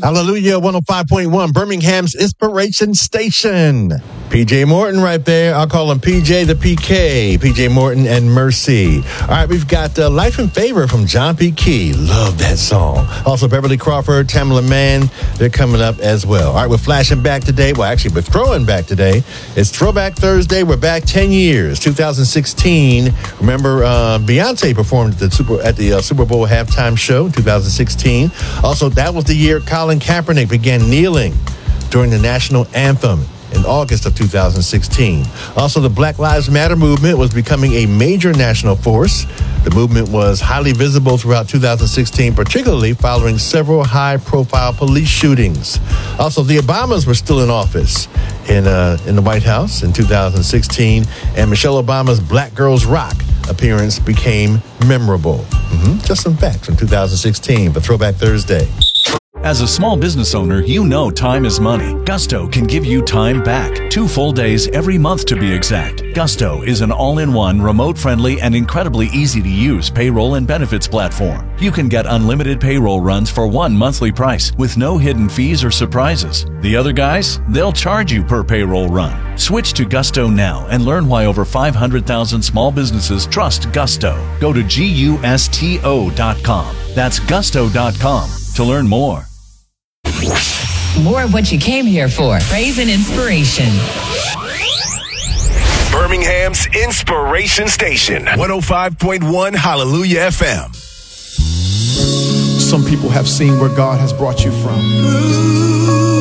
Hallelujah, 105.1, Birmingham's Inspiration Station. PJ Morton right there. I'll call him PJ the PK. PJ Morton and Mercy. All right, we've got Life in Favor from John P. Key. Love that song. Also, Beverly Crawford, Tamala Mann, they're coming up as well. All right, we're flashing back today. Well, actually, we're throwing back today. It's Throwback Thursday. We're back 10 years, 2016. Remember, Beyonce performed at the Super Bowl halftime show in 2016. Also, that was the year Colin Kaepernick began kneeling during the national anthem in August of 2016. Also, the Black Lives Matter movement was becoming a major national force. The movement was highly visible throughout 2016, particularly following several high-profile police shootings. Also, the Obamas were still in office in the White House in 2016, and Michelle Obama's Black Girls Rock appearance became memorable. Just some facts from 2016 for Throwback Thursday. As a small business owner, you know time is money. Gusto can give you time back. 2 full days every month to be exact. Gusto is an all-in-one, remote-friendly, and incredibly easy-to-use payroll and benefits platform. You can get unlimited payroll runs for one monthly price with no hidden fees or surprises. The other guys, they'll charge you per payroll run. Switch to Gusto now and learn why over 500,000 small businesses trust Gusto. Go to GUSTO.com. That's Gusto.com to learn more. More of what you came here for. Praise and inspiration. Birmingham's Inspiration Station. 105.1 Hallelujah FM. Some people have seen where God has brought you from.